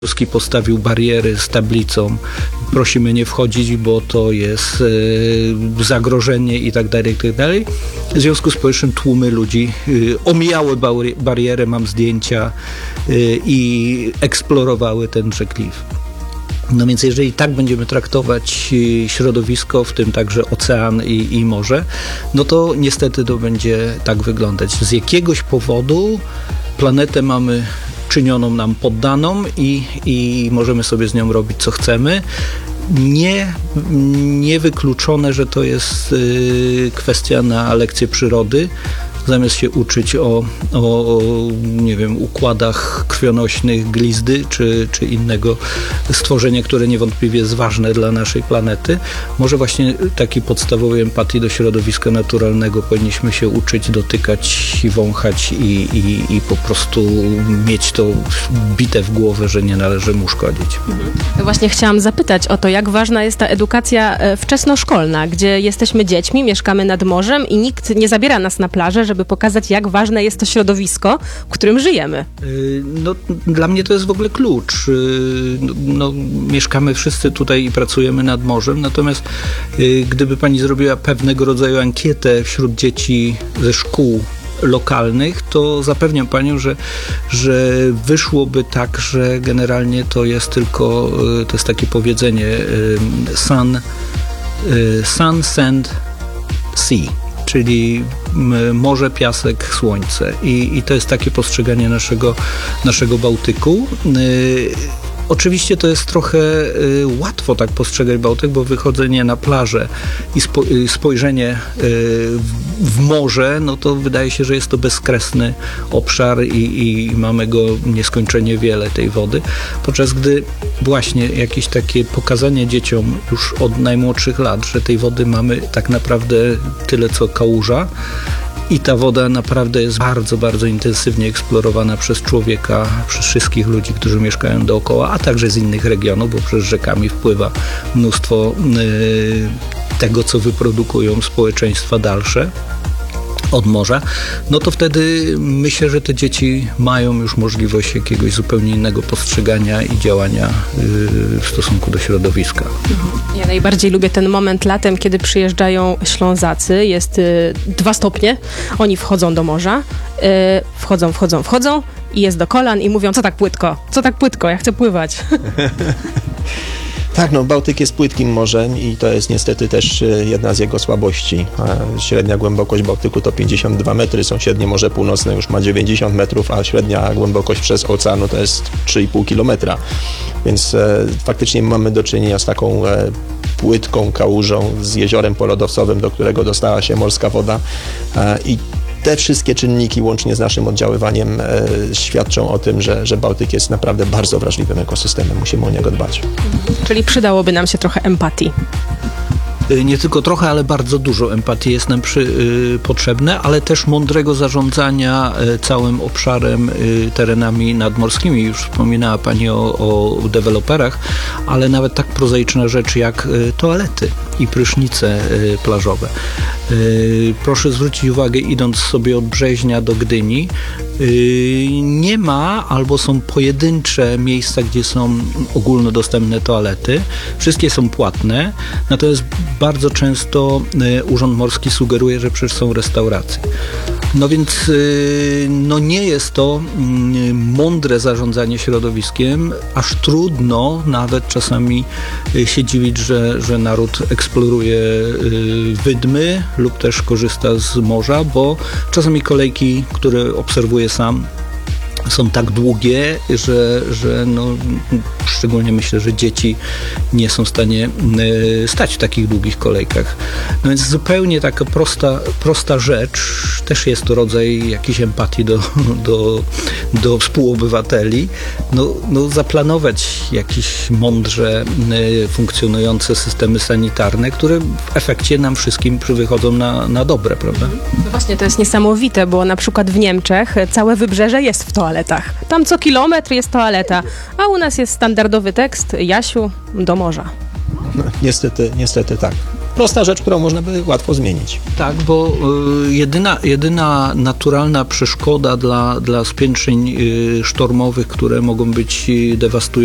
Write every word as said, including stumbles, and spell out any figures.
Polski postawił bariery z tablicą, prosimy nie wchodzić, bo to jest y, zagrożenie i tak dalej, i tak dalej. W związku z powyższym tłumy ludzi y, omijały bari- barierę, mam zdjęcia y, i eksplorowały tenże klif. No więc jeżeli tak będziemy traktować środowisko, w tym także ocean i, i morze, no to niestety to będzie tak wyglądać. Z jakiegoś powodu planetę mamy czynioną nam poddaną i, i możemy sobie z nią robić co chcemy. Nie, niewykluczone, że to jest y, kwestia na lekcję przyrody. Zamiast się uczyć o, o, o nie wiem, układach krwionośnych glizdy czy, czy innego stworzenia, które niewątpliwie jest ważne dla naszej planety, może właśnie takiej podstawowej empatii do środowiska naturalnego powinniśmy się uczyć, dotykać, wąchać i, i, i po prostu mieć to bite w głowę, że nie należy mu szkodzić. Właśnie chciałam zapytać o to, jak ważna jest ta edukacja wczesnoszkolna, gdzie jesteśmy dziećmi, mieszkamy nad morzem i nikt nie zabiera nas na plażę, żeby pokazać, jak ważne jest to środowisko, w którym żyjemy. No, dla mnie to jest w ogóle klucz. No, mieszkamy wszyscy tutaj i pracujemy nad morzem, natomiast gdyby pani zrobiła pewnego rodzaju ankietę wśród dzieci ze szkół lokalnych, to zapewniam panią, że, że wyszłoby tak, że generalnie to jest tylko, to jest takie powiedzenie sun, sun, sand, sea. Czyli morze, piasek, słońce. I, i to jest takie postrzeganie naszego, naszego Bałtyku. Yy, Oczywiście to jest trochę y, łatwo tak postrzegać Bałtyk, bo wychodzenie na plażę i spo, y, spojrzenie y, w, w morze, no to wydaje się, że jest to bezkresny obszar i, i mamy go nieskończenie wiele tej wody. Podczas gdy właśnie jakieś takie pokazanie dzieciom już od najmłodszych lat, że tej wody mamy tak naprawdę tyle co kałuża, i ta woda naprawdę jest bardzo, bardzo intensywnie eksplorowana przez człowieka, przez wszystkich ludzi, którzy mieszkają dookoła, a także z innych regionów, bo przez rzekami wpływa mnóstwo y, tego, co wyprodukują społeczeństwa dalsze od morza, no to wtedy myślę, że te dzieci mają już możliwość jakiegoś zupełnie innego postrzegania i działania yy, w stosunku do środowiska. Ja najbardziej lubię ten moment latem, kiedy przyjeżdżają Ślązacy, jest y, dwa stopnie, oni wchodzą do morza, y, wchodzą, wchodzą, wchodzą i jest do kolan i mówią, co tak płytko, co tak płytko, ja chcę pływać. Tak, no Bałtyk jest płytkim morzem i to jest niestety też jedna z jego słabości. Średnia głębokość Bałtyku to pięćdziesiąt dwa metry, sąsiednie Morze Północne już ma dziewięćdziesiąt metrów, a średnia głębokość przez oceanu to jest trzy i pół kilometra. Więc e, faktycznie mamy do czynienia z taką e, płytką kałużą, z jeziorem polodowcowym, do którego dostała się morska woda e, i te wszystkie czynniki, łącznie z naszym oddziaływaniem, e, świadczą o tym, że, że Bałtyk jest naprawdę bardzo wrażliwym ekosystemem. Musimy o niego dbać. Czyli przydałoby nam się trochę empatii. Nie tylko trochę, ale bardzo dużo empatii jest nam przy, y, potrzebne, ale też mądrego zarządzania y, całym obszarem, y, terenami nadmorskimi. Już wspominała pani o, o deweloperach, ale nawet tak prozaiczna rzecz jak y, toalety i prysznice y, plażowe. Y, proszę zwrócić uwagę, idąc sobie od Brzeźnia do Gdyni, y, nie ma albo są pojedyncze miejsca, gdzie są ogólnodostępne toalety. Wszystkie są płatne, natomiast bardzo często y, Urząd Morski sugeruje, że przecież są restauracje. No więc y, no nie jest to y, mądre zarządzanie środowiskiem, aż trudno nawet czasami y, się dziwić, że, że naród eksploruje y, wydmy lub też korzysta z morza, bo czasami kolejki, które obserwuję sam, są tak długie, że, że no, szczególnie myślę, że dzieci nie są w stanie y, stać w takich długich kolejkach. No więc zupełnie taka prosta, prosta rzecz, też jest to rodzaj jakiejś empatii do, do, do współobywateli. No, no zaplanować jakieś mądrze y, funkcjonujące systemy sanitarne, które w efekcie nam wszystkim wychodzą na, na dobre, prawda? No właśnie, to jest niesamowite, bo na przykład w Niemczech całe wybrzeże jest w toaletach. Tam co kilometr jest toaleta, a u nas jest standardowy tekst Jasiu, do morza. No, niestety, niestety tak. Prosta rzecz, którą można by łatwo zmienić. Tak, bo y, jedyna, jedyna naturalna przeszkoda dla, dla spiętrzeń y, sztormowych, które mogą być dewastujące,